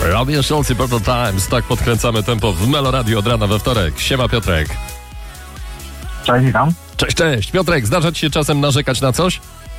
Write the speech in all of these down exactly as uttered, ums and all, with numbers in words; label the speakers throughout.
Speaker 1: Radio Schulz i Purple Times. Tak podkręcamy tempo w Melo Radio od rana we wtorek. Siema Piotrek.
Speaker 2: Cześć, witam.
Speaker 1: Cześć, cześć. Piotrek, zdarza ci się czasem narzekać na coś?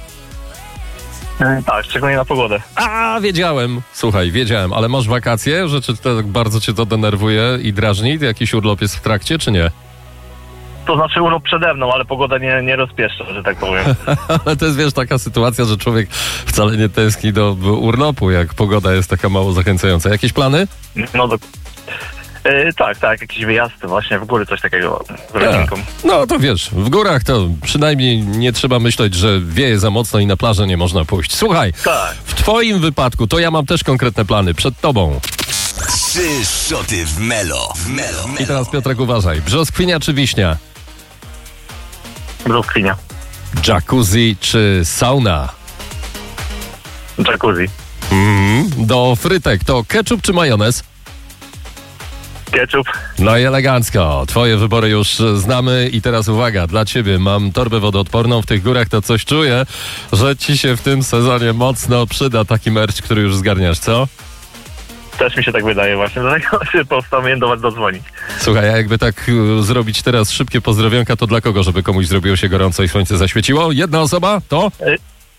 Speaker 2: E, tak, szczególnie na pogodę.
Speaker 1: A, wiedziałem. Słuchaj, wiedziałem, ale masz wakacje, że czy tak bardzo cię to denerwuje i drażni? Jakiś urlop jest w trakcie, czy nie?
Speaker 2: To znaczy urlop przede mną, ale pogoda nie, nie rozpieszcza, że tak powiem.
Speaker 1: Ale to jest, wiesz, taka sytuacja, że człowiek wcale nie tęskni do urlopu, jak pogoda jest taka mało zachęcająca. Jakieś plany?
Speaker 2: No do... e, tak, tak, jakiś wyjazd właśnie w góry, coś takiego z rodzinką.
Speaker 1: No to wiesz, w górach to przynajmniej nie trzeba myśleć, że wieje za mocno i na plażę nie można pójść. Słuchaj,
Speaker 2: Tak.
Speaker 1: w twoim wypadku to ja mam też konkretne plany przed tobą.
Speaker 3: Trzy szoty w Melo. W Melo.
Speaker 1: I teraz Piotrek uważaj, brzoskwinia czy wiśnia?
Speaker 2: Brzoskwinia.
Speaker 1: Jacuzzi czy sauna?
Speaker 2: Jacuzzi.
Speaker 1: Mm, do frytek to ketchup czy majonez?
Speaker 2: Ketchup.
Speaker 1: No i elegancko. Twoje wybory już znamy i teraz uwaga, dla ciebie mam torbę wodoodporną w tych górach, to coś czuję, że ci się w tym sezonie mocno przyda taki merch, który już zgarniasz, co?
Speaker 2: Też mi się tak wydaje właśnie, dlatego się postanowiłem do was dodzwonić.
Speaker 1: Słuchaj, a jakby tak y, zrobić teraz szybkie pozdrowionka, to dla kogo, żeby komuś zrobiło się gorąco i słońce zaświeciło? Jedna osoba? To?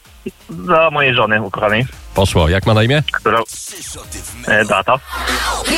Speaker 2: Dla mojej żony ukochanej,
Speaker 1: Poszło. Jak ma na imię?
Speaker 2: która...
Speaker 3: Trzy szoty w
Speaker 2: E,
Speaker 3: Melo.
Speaker 2: data.